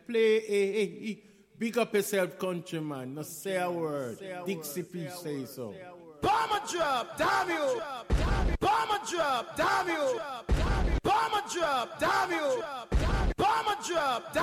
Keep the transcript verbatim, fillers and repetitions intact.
play. Hey, hey, hey. Big up yourself, countryman. No say a word. Dixie P say so. Bomber drop, damn you. Bomber drop, damn you. Bomber drop, damn you. Bomber drop, damn you.